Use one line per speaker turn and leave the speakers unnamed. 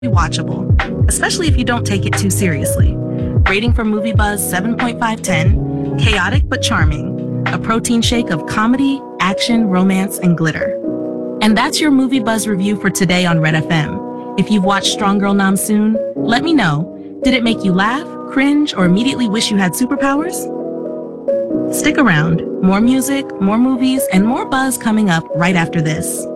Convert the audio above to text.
watchable, especially if you don't take it too seriously. Rating from MovieBuzz 7.5/10, chaotic but charming, a protein shake of comedy, action, romance, and glitter. And that's your MovieBuzz review for today on Red FM. If you've watched Strong Girl Namsoon, let me know. Did it make you laugh, cringe, or immediately wish you had superpowers? Stick around. More music, more movies, and more buzz coming up right after this.